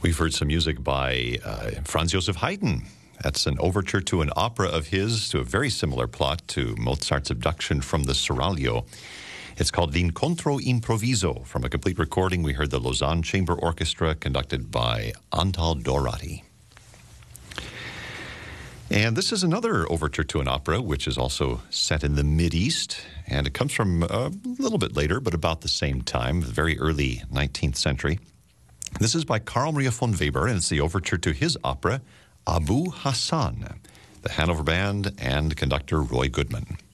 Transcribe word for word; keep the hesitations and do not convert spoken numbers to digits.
We've heard some music by uh, Franz Joseph Haydn. That's an overture to an opera of his, to a very similar plot to Mozart's abduction from the Seraglio. It's called L'Incontro Improviso. From a complete recording, we heard the Lausanne Chamber Orchestra conducted by Antal Dorati. And this is another overture to an opera, which is also set in the Mideast. And it comes from a little bit later, but about the same time, the very early nineteenth century. This is by Carl Maria von Weber, and it's the overture to his opera, Abu Hassan, the Hanover Band and conductor Roy Goodman.